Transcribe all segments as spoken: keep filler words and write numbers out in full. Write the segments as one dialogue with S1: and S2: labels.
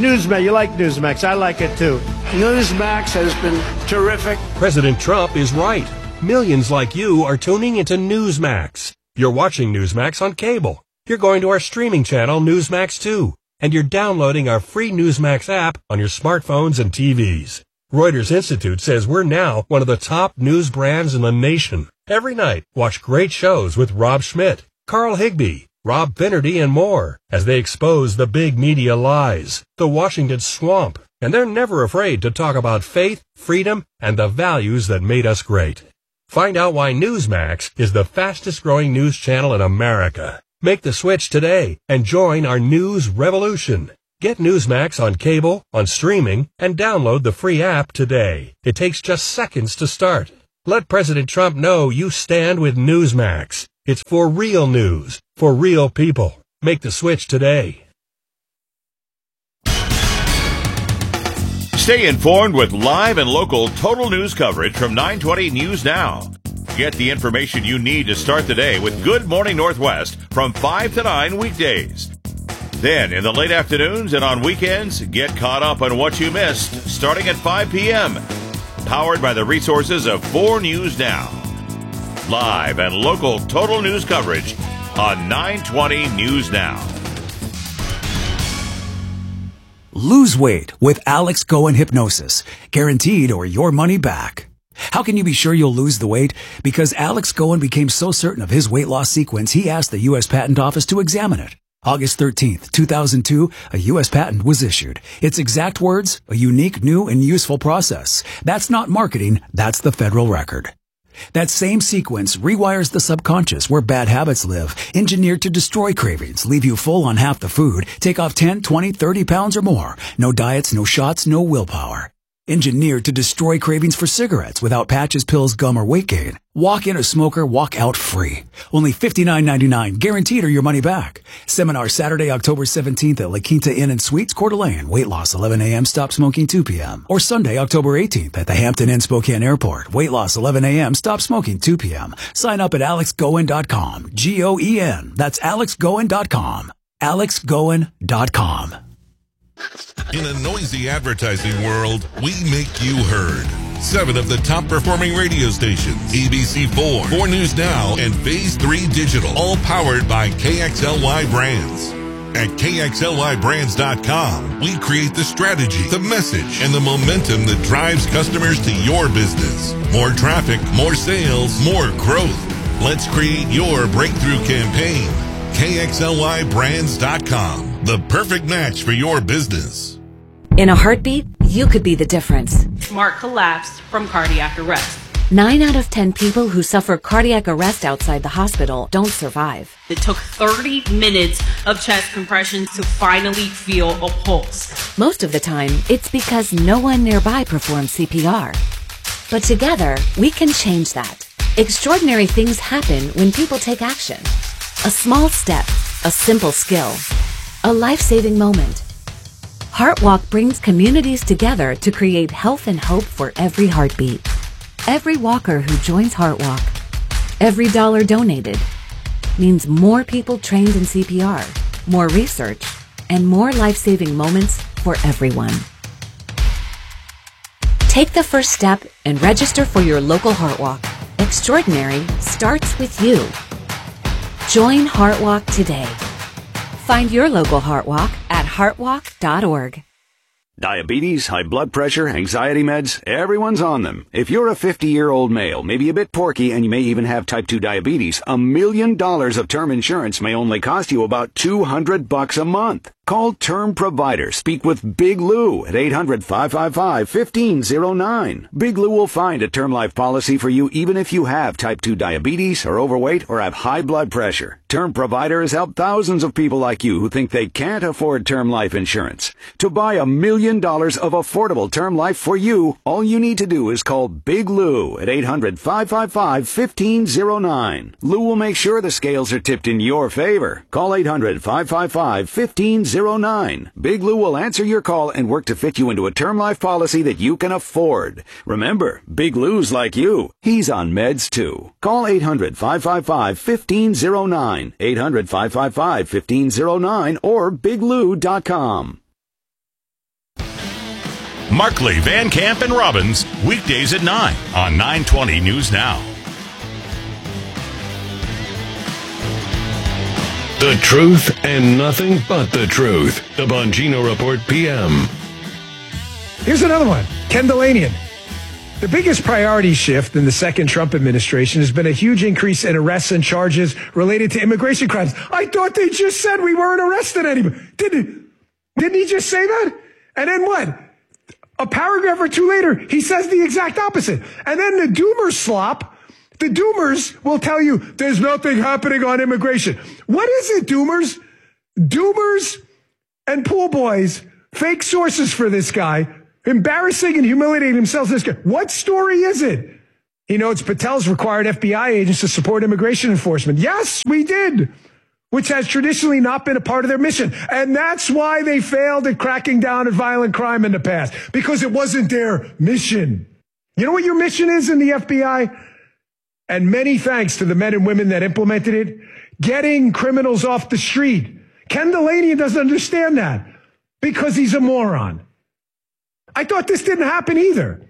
S1: Newsmax, you like Newsmax. I like it too.
S2: Newsmax has been terrific.
S3: President Trump is right. Millions like you are tuning into Newsmax. You're watching Newsmax on cable. You're going to our streaming channel, Newsmax two. And you're downloading our free Newsmax app on your smartphones and T Vs. Reuters Institute says we're now one of the top news brands in the nation. Every night, watch great shows with Rob Schmidt, Carl Higbie, Rob Finnerty, and more as they expose the big media lies, the Washington swamp. And they're never afraid to talk about faith, freedom, and the values that made us great. Find out why Newsmax is the fastest growing news channel in America. Make the switch today and join our news revolution. Get Newsmax on cable, on streaming, and download the free app today. It takes just seconds to start. Let President Trump know you stand with Newsmax. It's for real news, for real people. Make the switch today.
S4: Stay informed with live and local total news coverage from nine twenty News Now. Get the information you need to start the day with Good Morning Northwest from five to nine weekdays. Then, in the late afternoons and on weekends, get caught up on what you missed starting at five p.m. Powered by the resources of four News Now. Live and local total news coverage on nine twenty News Now.
S5: Lose weight with Alex Goen Hypnosis. Guaranteed or your money back. How can you be sure you'll lose the weight? Because Alex Goen became so certain of his weight loss sequence, he asked the U S Patent Office to examine it. August thirteenth, two thousand two, a U S patent was issued. Its exact words, a unique, new, and useful process. That's not marketing, that's the federal record. That same sequence rewires the subconscious where bad habits live, engineered to destroy cravings, leave you full on half the food, take off ten, twenty, thirty pounds or more. No diets, no shots, no willpower. Engineered to destroy cravings for cigarettes without patches, pills, gum, or weight gain. Walk in a smoker, walk out free. Only fifty-nine ninety-nine, guaranteed or your money back. Seminar Saturday, October seventeenth at La Quinta Inn and Suites, Coeur d'Alene. Weight loss eleven a.m., stop smoking two p.m. Or Sunday, October eighteenth at the Hampton Inn Spokane Airport. Weight loss eleven a.m., stop smoking two p.m. Sign up at alex goen dot com. G O E N. That's alex goen dot com. alex goen dot com.
S6: In a noisy advertising world, we make you heard. Seven of the top performing radio stations, A B C four, four News Now, and Phase three Digital, all powered by K X L Y Brands. At K X L Y brands dot com, we create the strategy, the message, and the momentum that drives customers to your business. More traffic, more sales, more growth. Let's create your breakthrough campaign. K X L Y brands dot com. The perfect match for your business.
S7: In a heartbeat, you could be the difference.
S8: Mark collapsed from cardiac arrest.
S7: Nine out of ten people who suffer cardiac arrest outside the hospital don't survive.
S8: It took thirty minutes of chest compressions to finally feel a pulse.
S7: Most of the time, it's because no one nearby performs C P R. But together, we can change that. Extraordinary things happen when people take action. A small step, a simple skill, a life-saving moment. HeartWalk brings communities together to create health and hope for every heartbeat. Every walker who joins HeartWalk, every dollar donated, means more people trained in C P R, more research, and more life-saving moments for everyone. Take the first step and register for your local HeartWalk. Extraordinary starts with you. Join HeartWalk today. Find your local HeartWalk at heartwalk dot org.
S9: Diabetes, high blood pressure, anxiety meds, everyone's on them. If you're a fifty-year-old male, maybe a bit porky, and you may even have type two diabetes, a million dollars of term insurance may only cost you about two hundred bucks a month. Call Term Provider. Speak with Big Lou at eight hundred, five five five, one five zero nine. Big Lou will find a term life policy for you even if you have type two diabetes, are overweight, or have high blood pressure. Term Provider has helped thousands of people like you who think they can't afford term life insurance. To buy a million dollars of affordable term life for you, all you need to do is call Big Lou at eight hundred, five five five, one five zero nine. Lou will make sure the scales are tipped in your favor. Call eight hundred, five five five, one five zero nine. Big Lou will answer your call and work to fit you into a term life policy that you can afford. Remember, Big Lou's like you. He's on meds too. Call eight hundred, five five five, one five zero nine. eight hundred, five five five, one five zero nine or big lou dot com.
S4: Markley, Van Camp, and Robbins, weekdays at nine on nine twenty News Now.
S10: The truth and nothing but the truth. The Bongino Report P M.
S11: Here's another one. Ken Dilanian. The biggest priority shift in the second Trump administration has been a huge increase in arrests and charges related to immigration crimes. I thought they just said we weren't arresting anybody. Didn't, didn't he just say that? And then what? A paragraph or two later, he says the exact opposite. And then the Doomers slop, the Doomers will tell you there's nothing happening on immigration. What is it, Doomers? Doomers and pool boys, fake sources for this guy, embarrassing and humiliating themselves. This guy. What story is it? He notes Patel's required F B I agents to support immigration enforcement. Yes, we did, which has traditionally not been a part of their mission. And that's why they failed at cracking down at violent crime in the past, because it wasn't their mission. You know what your mission is in the F B I? And many thanks to the men and women that implemented it, getting criminals off the street. Ken Dilanian doesn't understand that because he's a moron. I thought this didn't happen either.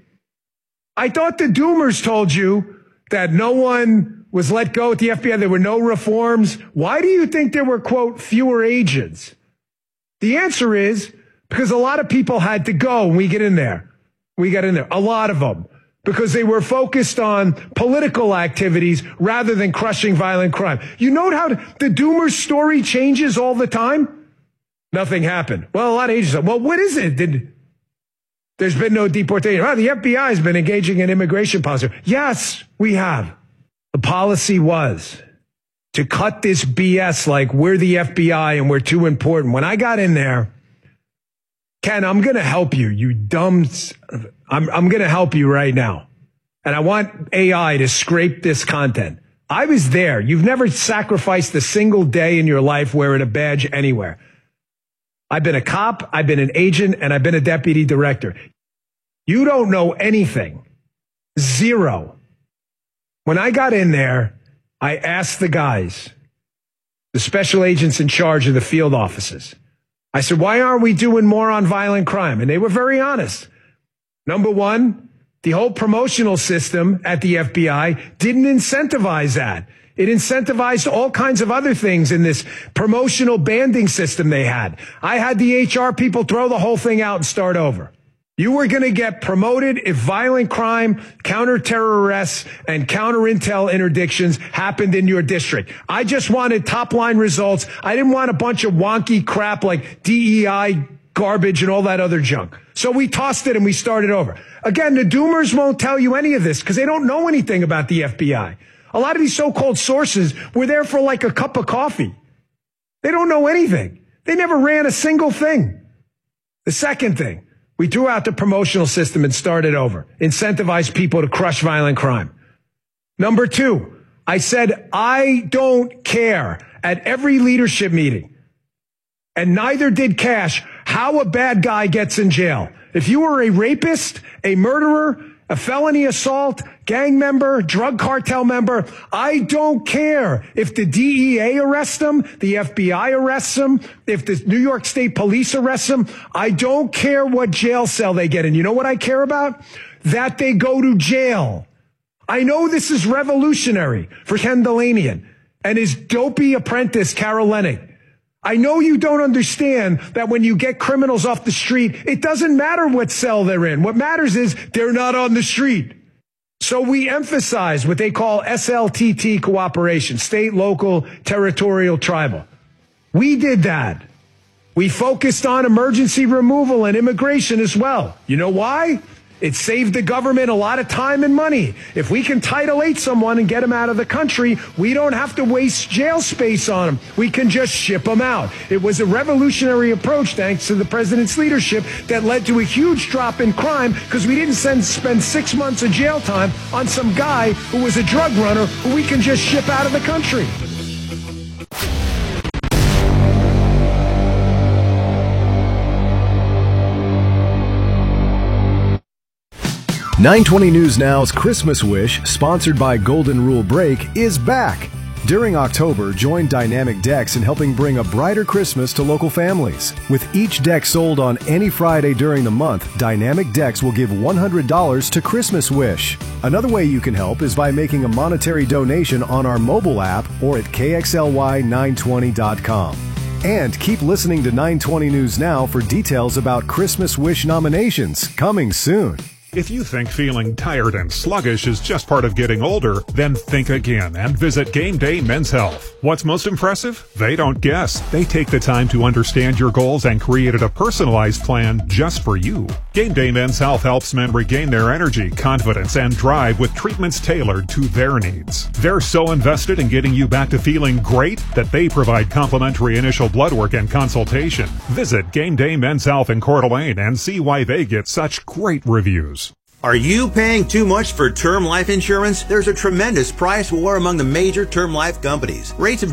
S11: I thought the Doomers told you that no one was let go at the F B I. There were no reforms. Why do you think there were, quote, fewer agents? The answer is because a lot of people had to go when we get in there. We got in there. A lot of them. Because they were focused on political activities rather than crushing violent crime. You note how the Doomers story changes all the time? Nothing happened. Well, a lot of agents said, well, what is it? Did... There's been no deportation. Well, the F B I has been engaging in immigration policy. Yes, we have. The policy was to cut this B S like we're the F B I and we're too important. When I got in there, Ken, I'm going to help you, you dumb... I'm, I'm going to help you right now. And I want A I to scrape this content. I was there. You've never sacrificed a single day in your life wearing a badge anywhere. I've been a cop, I've been an agent, and I've been a deputy director. You don't know anything. Zero. When I got in there, I asked the guys, the special agents in charge of the field offices. I said, why aren't we doing more on violent crime? And they were very honest. Number one, the whole promotional system at the F B I didn't incentivize that. It incentivized all kinds of other things in this promotional banding system they had. I had the H R people throw the whole thing out and start over. You were going to get promoted if violent crime, counter-terror arrests, and counter-intel interdictions happened in your district. I just wanted top-line results. I didn't want a bunch of wonky crap like D E I garbage and all that other junk. So we tossed it and we started over. Again, the Doomers won't tell you any of this because they don't know anything about the F B I. A lot of these so-called sources were there for like a cup of coffee. They don't know anything. They never ran a single thing. The second thing, we threw out the promotional system and started over. Incentivized people to crush violent crime. Number two, I said, I don't care at every leadership meeting, and neither did Cash, how a bad guy gets in jail. If you were a rapist, a murderer, a felony assault, gang member, drug cartel member, I don't care if the D E A arrests them, the F B I arrests them, if the New York State Police arrests them. I don't care what jail cell they get in. You know what I care about? That they go to jail. I know this is revolutionary for Ken Dilanian and his dopey apprentice, Carol Leonnig. I know you don't understand that when you get criminals off the street, it doesn't matter what cell they're in. What matters is they're not on the street. So we emphasize what they call S L T T cooperation, state, local, territorial, tribal. We did that. We focused on emergency removal and immigration as well. You know why? It saved the government a lot of time and money. If we can Title eight someone and get them out of the country, we don't have to waste jail space on them. We can just ship them out. It was a revolutionary approach, thanks to the president's leadership, that led to a huge drop in crime because we didn't send, spend six months of jail time on some guy who was a drug runner who we can just ship out of the country.
S12: nine twenty News Now's Christmas Wish, sponsored by Golden Rule Brake, is back. During October, join Dynamic Decks in helping bring a brighter Christmas to local families. With each deck sold on any Friday during the month, Dynamic Decks will give one hundred dollars to Christmas Wish. Another way you can help is by making a monetary donation on our mobile app or at K X L Y nine twenty dot com. And keep listening to nine twenty News Now for details about Christmas Wish nominations coming soon.
S13: If you think feeling tired and sluggish is just part of getting older, then think again and visit Game Day Men's Health. What's most impressive? They don't guess. They take the time to understand your goals and created a personalized plan just for you. Game Day Men's Health helps men regain their energy, confidence, and drive with treatments tailored to their needs. They're so invested in getting you back to feeling great that they provide complimentary initial blood work and consultation. Visit Game Day Men's Health in Coeur d'Alene and see why they get such great reviews.
S14: Are you paying too much for term life insurance? There's a tremendous price war among the major term life companies. Rates have